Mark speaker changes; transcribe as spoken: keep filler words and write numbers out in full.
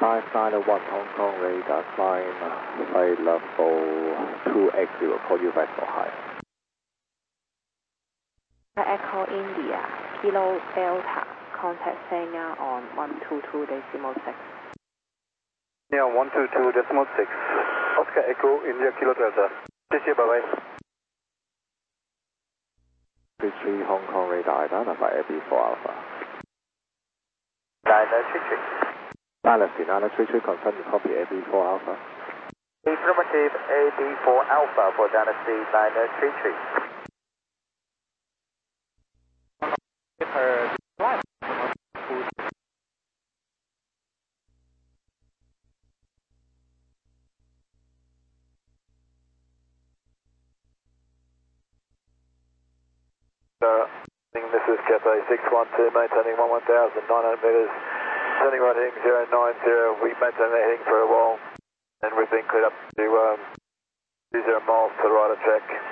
Speaker 1: five nine one Hong Kong radar climb flight level two X zero, call you back for high.
Speaker 2: Echo India, Kilo Delta, contact Sanya on one two two decimal six.
Speaker 3: Yeah, one two two decimal six. Oscar Echo India Kilo Delta. 谢谢，拜拜。
Speaker 1: three three Hong Kong radar identify A B four Alpha.
Speaker 3: nine three three.
Speaker 1: Dallas nine three three, confirm you copy A B four Alpha.
Speaker 3: Affirmative, A B four Alpha for Dynasty nine three three. Uh, this is Cathay six one two, maintaining one one thousand nine hundred meters, turning right heading zero nine zero. We maintain that heading for a while, and we've been cleared up to um, two zero miles to the right of track.